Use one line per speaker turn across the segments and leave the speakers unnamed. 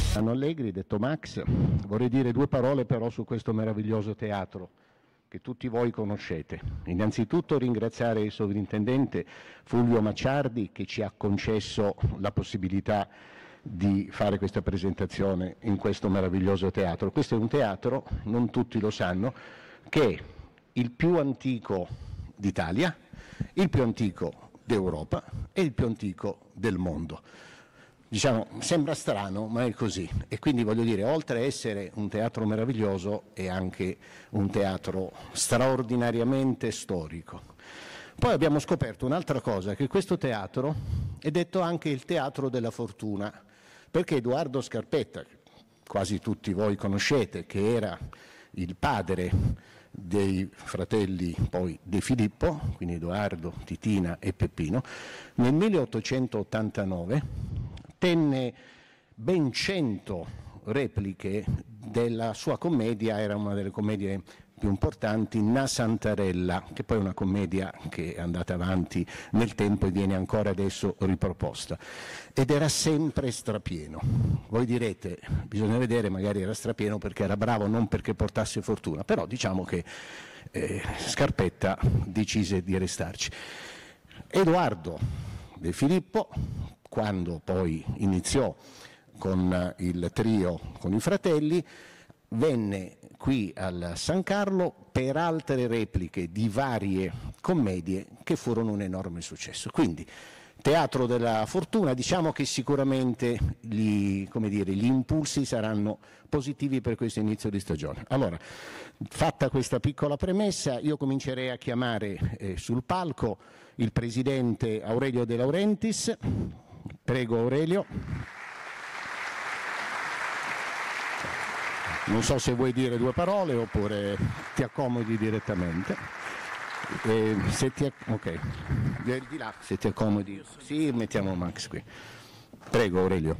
Anno Allegri, detto Max, vorrei dire due parole però su questo meraviglioso teatro che tutti voi conoscete. Innanzitutto ringraziare il sovrintendente Fulvio Macciardi che ci ha concesso la possibilità di fare questa presentazione in questo meraviglioso teatro. Questo è un teatro, non tutti lo sanno, che è il più antico d'Italia, il più antico d'Europa e il più antico del mondo. Diciamo, sembra strano, ma è così. E quindi voglio dire, oltre a essere un teatro meraviglioso, è anche un teatro straordinariamente storico. Poi abbiamo scoperto un'altra cosa, che questo teatro è detto anche il teatro della fortuna, perché Edoardo Scarpetta, che quasi tutti voi conoscete, che era il padre dei fratelli poi De Filippo, quindi Edoardo, Titina e Peppino, nel 1889 tenne ben 100 repliche della sua commedia, era una delle commedie più importanti, Na Santarella, che poi è una commedia che è andata avanti nel tempo e viene ancora adesso riproposta. Ed era sempre strapieno. Voi direte, bisogna vedere, magari era strapieno perché era bravo, non perché portasse fortuna, però diciamo che Scarpetta decise di restarci. Edoardo De Filippo, quando poi iniziò con il trio con i fratelli, venne qui al San Carlo per altre repliche di varie commedie che furono un enorme successo. Quindi Teatro della Fortuna, diciamo che sicuramente gli impulsi saranno positivi per questo inizio di stagione. Allora, fatta questa piccola premessa, io comincerei a chiamare sul palco il presidente Aurelio De Laurentiis. Prego Aurelio. Non so se vuoi dire due parole oppure ti accomodi direttamente. Ok, di là, se ti accomodi. Sì, mettiamo Max qui. Prego Aurelio.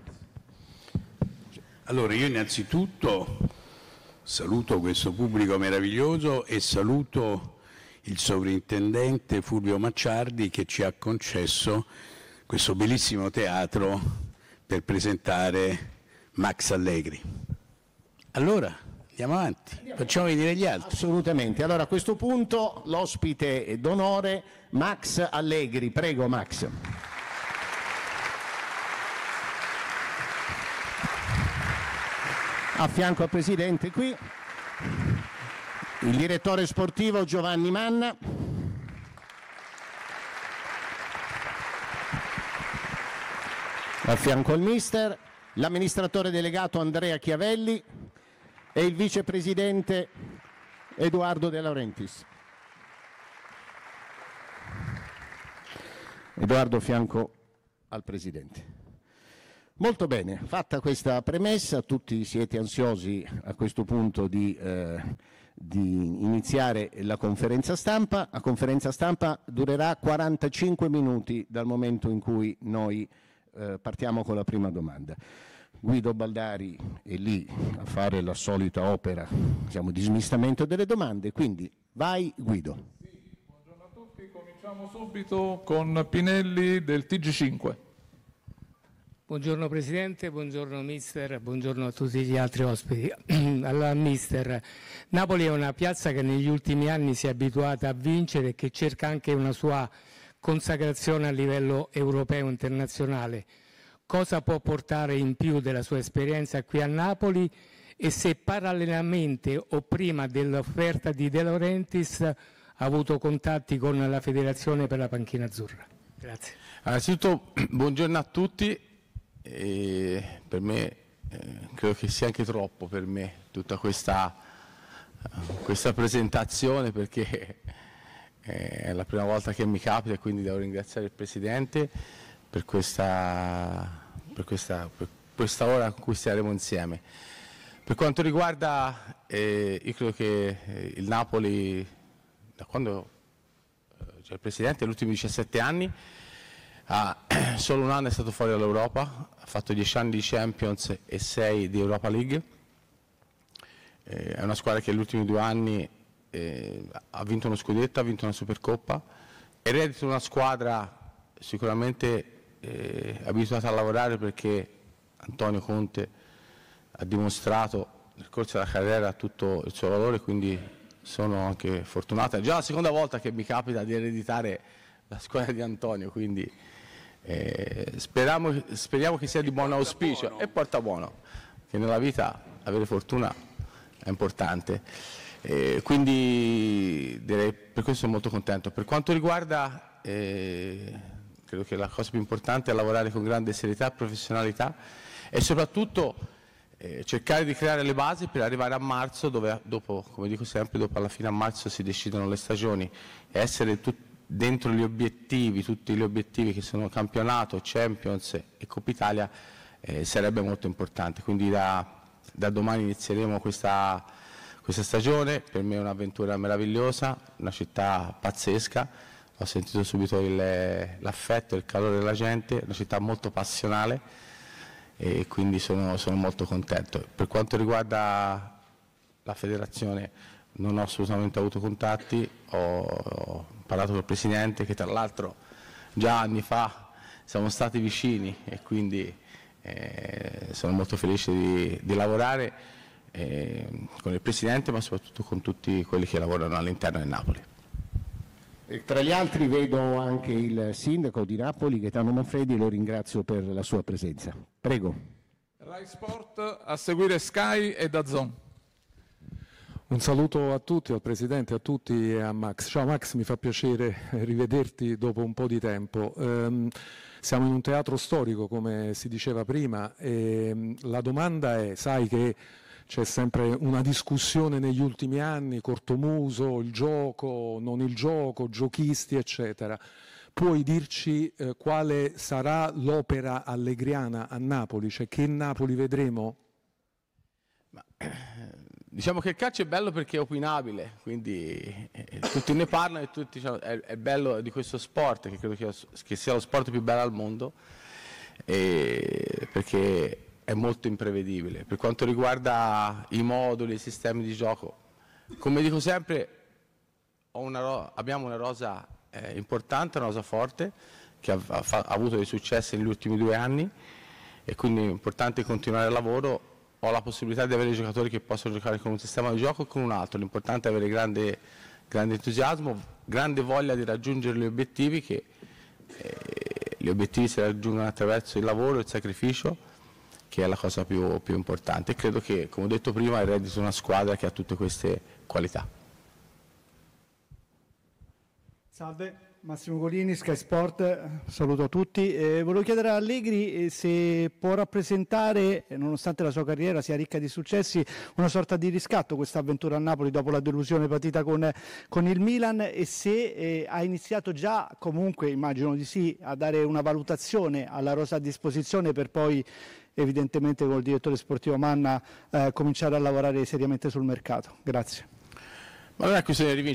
Allora, io innanzitutto saluto questo pubblico meraviglioso e saluto il sovrintendente Fulvio Macciardi che ci ha concesso questo bellissimo teatro per presentare Max Allegri. Allora, andiamo avanti, facciamo venire gli altri.
Assolutamente. Allora a questo punto l'ospite d'onore Max Allegri. Prego Max. A fianco al presidente qui il direttore sportivo Giovanni Manna. A fianco al mister, l'amministratore delegato Andrea Chiavelli e il vicepresidente Edoardo De Laurentiis. Edoardo a fianco al presidente. Molto bene, fatta questa premessa, tutti siete ansiosi a questo punto di iniziare la conferenza stampa. La conferenza stampa durerà 45 minuti dal momento in cui noi partiamo con la prima domanda. Guido Baldari è lì a fare la solita opera, diciamo, di smistamento delle domande, quindi vai Guido.
Sì, buongiorno a tutti, cominciamo subito con Pinelli del TG5.
Buongiorno Presidente, buongiorno Mister, buongiorno a tutti gli altri ospiti. Allora Mister, Napoli è una piazza che negli ultimi anni si è abituata a vincere e che cerca anche una sua consacrazione a livello europeo e internazionale. Cosa può portare in più della sua esperienza qui a Napoli e se parallelamente o prima dell'offerta di De Laurentiis ha avuto contatti con la Federazione per la Panchina Azzurra? Grazie.
Innanzitutto buongiorno a tutti. Per me credo che sia anche troppo per me tutta questa presentazione perché è la prima volta che mi capita e quindi devo ringraziare il Presidente per questa ora in cui staremo insieme. Per quanto riguarda, io credo che il Napoli, da quando c'è il Presidente, negli ultimi 17 anni, solo un anno è stato fuori dall'Europa, ha fatto 10 anni di Champions e 6 di Europa League. È una squadra che negli ultimi 2 anni ha vinto uno scudetto, ha vinto una Supercoppa, è reddito una squadra sicuramente abituata a lavorare perché Antonio Conte ha dimostrato nel corso della carriera tutto il suo valore, quindi sono anche fortunato. È già la seconda volta che mi capita di ereditare la squadra di Antonio, quindi speriamo che sia di buon auspicio e porta buono, che nella vita avere fortuna è importante. Quindi direi, per questo sono molto contento. Per quanto riguarda, credo che la cosa più importante è lavorare con grande serietà e professionalità e soprattutto cercare di creare le basi per arrivare a marzo, dove dopo, come dico sempre, dopo alla fine a marzo si decidono le stagioni, e essere dentro gli obiettivi, tutti gli obiettivi che sono campionato, Champions e Coppa Italia, sarebbe molto importante. Quindi da domani inizieremo questa stagione. Per me è un'avventura meravigliosa, una città pazzesca, ho sentito subito l'affetto e il calore della gente, una città molto passionale, e quindi sono molto contento. Per quanto riguarda la federazione non ho assolutamente avuto contatti, ho parlato col Presidente, che tra l'altro già anni fa siamo stati vicini, e quindi sono molto felice di lavorare con il Presidente, ma soprattutto con tutti quelli che lavorano all'interno di Napoli.
E tra gli altri vedo anche il sindaco di Napoli, Gaetano Manfredi, e lo ringrazio per la sua presenza. Prego.
Rai Sport, a seguire Sky e DAZN.
Un saluto a tutti, al Presidente, a tutti e a Max. Ciao Max, mi fa piacere rivederti dopo un po' di tempo. Siamo in un teatro storico, come si diceva prima, e la domanda è, sai che c'è sempre una discussione negli ultimi anni, cortomuso, il gioco, non il gioco, giochisti, eccetera. Puoi dirci quale sarà l'opera allegriana a Napoli? Cioè, che Napoli vedremo?
Diciamo che il calcio è bello perché è opinabile, quindi tutti ne parlano e tutti, diciamo, è bello di questo sport, che credo che sia lo sport più bello al mondo, perché è molto imprevedibile. Per quanto riguarda i moduli, i sistemi di gioco, come dico sempre, abbiamo una rosa importante, una rosa forte, che ha avuto dei successi negli ultimi 2 anni, e quindi è importante continuare il lavoro. Ho la possibilità di avere giocatori che possono giocare con un sistema di gioco o con un altro. L'importante è avere grande entusiasmo, grande voglia di raggiungere gli obiettivi, che gli obiettivi si raggiungono attraverso il lavoro e il sacrificio, che è la cosa più importante. E credo che, come ho detto prima, eredito una squadra che ha tutte queste qualità.
Salve, Massimo Golini, Sky Sport, saluto a tutti. Volevo chiedere a Allegri se può rappresentare, nonostante la sua carriera sia ricca di successi, una sorta di riscatto questa avventura a Napoli dopo la delusione patita con il Milan, e se ha iniziato già, comunque immagino di sì, a dare una valutazione alla rosa a disposizione per poi evidentemente con il direttore sportivo Manna cominciare a lavorare seriamente sul mercato. Grazie.
Ma non è questione di